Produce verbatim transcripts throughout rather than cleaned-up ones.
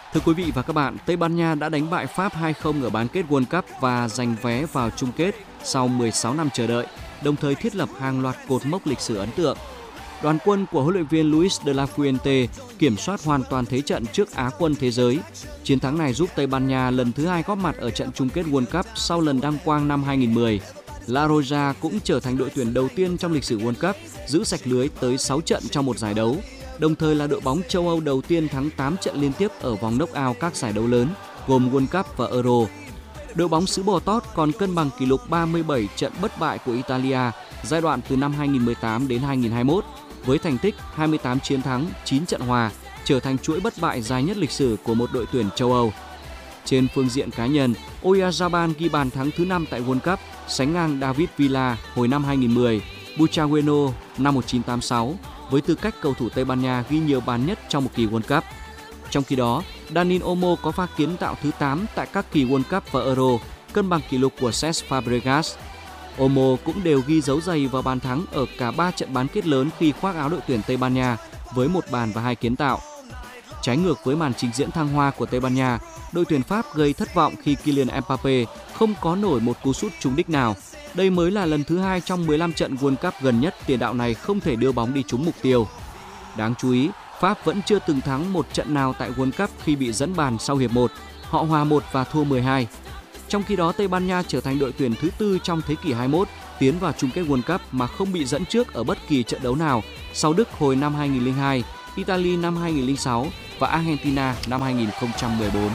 Thưa quý vị và các bạn, Tây Ban Nha đã đánh bại Pháp hai không ở bán kết World Cup và giành vé vào chung kết sau mười sáu năm chờ đợi, đồng thời thiết lập hàng loạt cột mốc lịch sử ấn tượng. Đoàn quân của huấn luyện viên Luis de la Fuente kiểm soát hoàn toàn thế trận trước Á quân thế giới. Chiến thắng này giúp Tây Ban Nha lần thứ hai góp mặt ở trận chung kết World Cup sau lần đăng quang năm hai không một không. La Roja cũng trở thành đội tuyển đầu tiên trong lịch sử World Cup giữ sạch lưới tới sáu trận trong một giải đấu, đồng thời là đội bóng châu Âu đầu tiên thắng tám trận liên tiếp ở vòng knock-out các giải đấu lớn gồm World Cup và Euro. Đội bóng xứ Bò Tót còn cân bằng kỷ lục ba mươi bảy trận bất bại của Italia giai đoạn từ năm hai không một tám đến hai không hai mốt với thành tích hai mươi tám chiến thắng, chín trận hòa, trở thành chuỗi bất bại dài nhất lịch sử của một đội tuyển châu Âu. Trên phương diện cá nhân, Oyarzabal ghi bàn thắng thứ năm tại World Cup, sánh ngang David Villa hồi năm hai không một không, Butragueno năm một nghìn chín trăm tám mươi sáu với tư cách cầu thủ Tây Ban Nha ghi nhiều bàn nhất trong một kỳ World Cup. Trong khi đó, Dani Olmo có pha kiến tạo thứ tám tại các kỳ World Cup và Euro, cân bằng kỷ lục của Cesc Fabregas. Olmo cũng đều ghi dấu giày vào bàn thắng ở cả ba trận bán kết lớn khi khoác áo đội tuyển Tây Ban Nha với một bàn và hai kiến tạo. Trái ngược với màn trình diễn thăng hoa của Tây Ban Nha, đội tuyển Pháp gây thất vọng khi Kylian Mbappé không có nổi một cú sút trúng đích nào. Đây mới là lần thứ hai trong mười lăm trận World Cup gần nhất tiền đạo này không thể đưa bóng đi trúng mục tiêu. Đáng chú ý, Pháp vẫn chưa từng thắng một trận nào tại World Cup khi bị dẫn bàn sau hiệp một. Họ hòa một và thua mười hai. Trong khi đó, Tây Ban Nha trở thành đội tuyển thứ tư trong thế kỷ hai mươi mốt tiến vào chung kết World Cup mà không bị dẫn trước ở bất kỳ trận đấu nào sau Đức hồi năm hai không không hai, Italy năm hai không không sáu và Argentina năm hai không một bốn.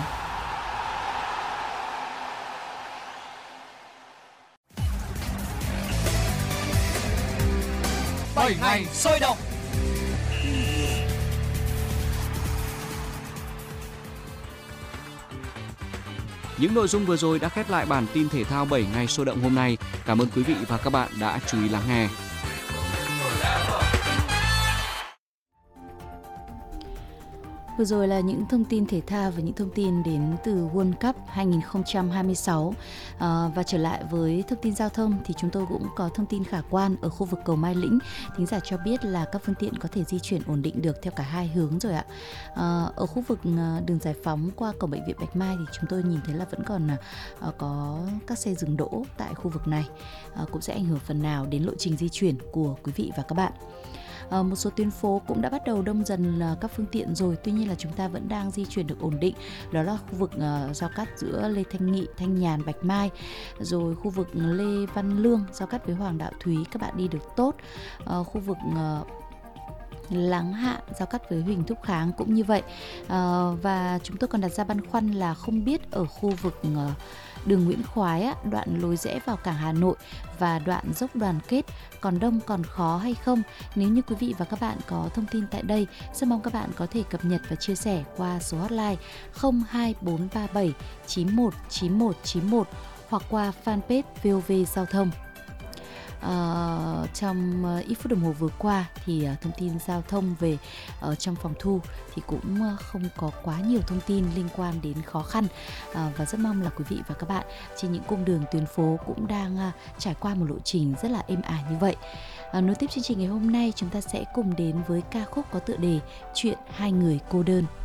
bảy ngày sôi động. Những nội dung vừa rồi đã khép lại bản tin thể thao bảy ngày sôi động hôm nay. Cảm ơn quý vị và các bạn đã chú ý lắng nghe. Vừa rồi là những thông tin thể thao và những thông tin đến từ World Cup hai không hai sáu. À, và trở lại với thông tin giao thông thì chúng tôi cũng có thông tin khả quan ở khu vực cầu Mai Lĩnh. Thính giả cho biết là các phương tiện có thể di chuyển ổn định được theo cả hai hướng rồi ạ. À, ở khu vực đường Giải Phóng qua cổng bệnh viện Bạch Mai thì chúng tôi nhìn thấy là vẫn còn à, có các xe dừng đỗ tại khu vực này, à, cũng sẽ ảnh hưởng phần nào đến lộ trình di chuyển của quý vị và các bạn. À, một số tuyến phố cũng đã bắt đầu đông dần uh, các phương tiện rồi, tuy nhiên là chúng ta vẫn đang di chuyển được ổn định. Đó là khu vực uh, giao cắt giữa Lê Thanh Nghị, Thanh Nhàn, Bạch Mai, rồi khu vực Lê Văn Lương giao cắt với Hoàng Đạo Thúy các bạn đi được tốt. Uh, khu vực uh, Láng Hạ giao cắt với Huỳnh Thúc Kháng cũng như vậy. À, và chúng tôi còn đặt ra băn khoăn là không biết ở khu vực uh, đường Nguyễn Khoái á, đoạn lối rẽ vào cảng Hà Nội và đoạn dốc Đoàn Kết còn đông còn khó hay không. Nếu như quý vị và các bạn có thông tin tại đây, rất mong các bạn có thể cập nhật và chia sẻ qua số hotline không hai bốn ba bảy chín một chín một chín một hoặc qua fanpage vê o vê Giao thông. Uh, trong uh, ít phút đồng hồ vừa qua thì uh, thông tin giao thông về uh, trong phòng thu thì cũng uh, không có quá nhiều thông tin liên quan đến khó khăn, uh, và rất mong là quý vị và các bạn trên những cung đường tuyến phố cũng đang uh, trải qua một lộ trình rất là êm ả như vậy. Uh, nối tiếp chương trình ngày hôm nay, chúng ta sẽ cùng đến với ca khúc có tựa đề Chuyện hai người cô đơn.